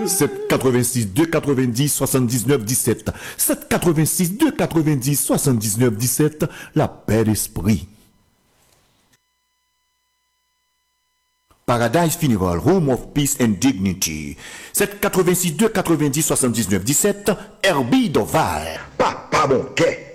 786 290 79 17. 786 290 79 17. La paix d'esprit. Paradise Funeral, Home of Peace and Dignity. 786 290 79 17. Herbie Doval. Papa, mon quai.